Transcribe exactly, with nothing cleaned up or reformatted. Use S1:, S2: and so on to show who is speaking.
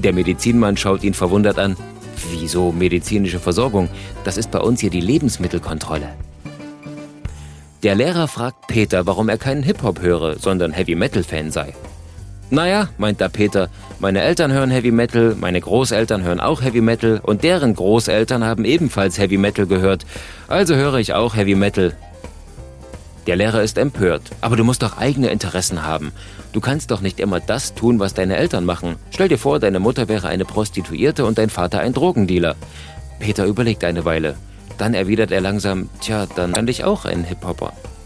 S1: Der Medizinmann schaut ihn verwundert an. Wieso medizinische Versorgung? Das ist bei uns hier die Lebensmittelkontrolle. Der Lehrer fragt Peter, warum er keinen Hip-Hop höre, sondern Heavy-Metal-Fan sei. Naja, meint da Peter, meine Eltern hören Heavy Metal, meine Großeltern hören auch Heavy Metal und deren Großeltern haben ebenfalls Heavy Metal gehört. Also höre ich auch Heavy Metal. Der Lehrer ist empört. Aber du musst doch eigene Interessen haben. Du kannst doch nicht immer das tun, was deine Eltern machen. Stell dir vor, deine Mutter wäre eine Prostituierte und dein Vater ein Drogendealer. Peter überlegt eine Weile. Dann erwidert er langsam, tja, dann fand ich auch einen Hip-Hopper.